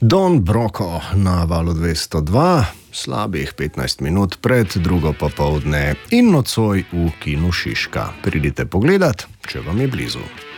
Don Broco na valu 202, slabih 15 minut pred drugo popoldne in nocoj v kinu Šiška. Pridite pogledat, če vam je blizu.